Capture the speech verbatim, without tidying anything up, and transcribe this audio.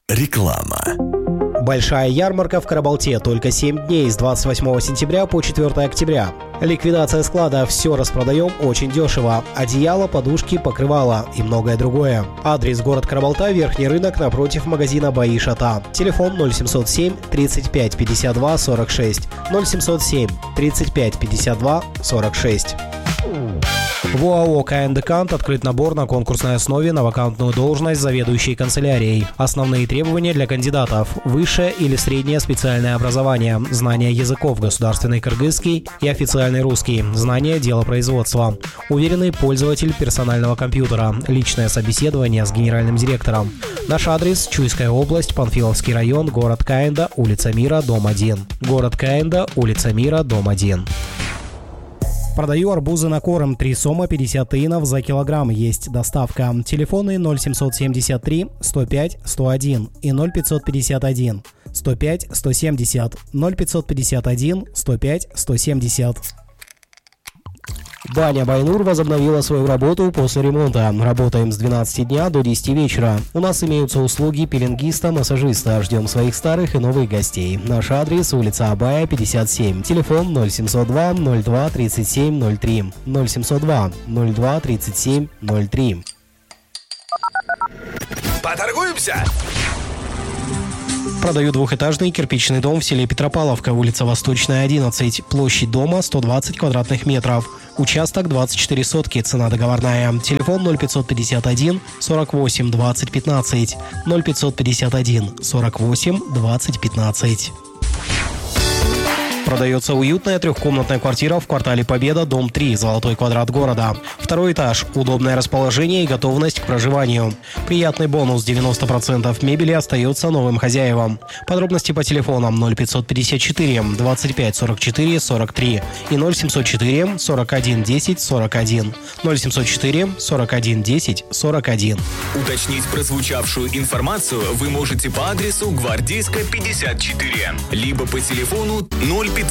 Реклама. Большая ярмарка в Карабалте только семь дней с двадцать восьмого сентября по четвёртого октября. Ликвидация склада. Все распродаем очень дешево. Одеяло, подушки, покрывало и многое другое. Адрес: город Карабалта, Верхний рынок, напротив магазина «Бои Шата». Телефон ноль семьсот семь тридцать пять пятьдесят два сорок шесть. ноль семьсот семь тридцать пять пятьдесят два сорок шесть. В ОАО «КН Декант» открыт набор на конкурсной основе на вакантную должность заведующей канцелярией. Основные требования для кандидатов: высшее или среднее специальное образование, знание языков государственный кыргызский и официальный русский, знание делопроизводства, уверенный пользователь персонального компьютера, личное собеседование с генеральным директором. Наш адрес: Чуйская область, Панфиловский район, город Каинда, улица Мира, дом один. Город Каинда, улица Мира, дом один. Продаю арбузы на корм, три сома, пятьдесят тиинов за килограмм, есть доставка. Телефоны ноль семьсот семьдесят три сто пять сто один и ноль пятьсот пятьдесят один сто пять сто семьдесят, ноль пятьсот пятьдесят один сто пять сто семьдесят. Баня Байнур возобновила свою работу после ремонта. Работаем с двенадцати дня до десяти вечера. У нас имеются услуги пеленгиста, массажиста. Ждем своих старых и новых гостей. Наш адрес: улица Абая, пятьдесят семь. Телефон ноль семьсот два ноль два тридцать семь ноль три. ноль семьсот два ноль два тридцать семь ноль три. Поторгуемся? Продаю двухэтажный кирпичный дом в селе Петропавловка, улица Восточная, одиннадцать. Площадь дома сто двадцать квадратных метров. Участок двадцать четыре сотки, цена договорная. Телефон ноль пятьсот пятьдесят один сорок восемь двадцать пятнадцать. ноль пятьсот пятьдесят один сорок восемь двадцать пятнадцать. Продается уютная трехкомнатная квартира в квартале Победа, дом три, золотой квадрат города. Второй этаж, удобное расположение и готовность к проживанию. Приятный бонус: девяносто процентов мебели остается новым хозяевам. Подробности по телефонам ноль пятьсот пятьдесят четыре двадцать пять сорок четыре сорок три и ноль семьсот четыре сорок один десять сорок один. ноль семьсот четыре сорок один десять сорок один. Уточнить прозвучавшую информацию вы можете по адресу Гвардейская, пятьдесят четыре, либо по телефону ноль пятьсот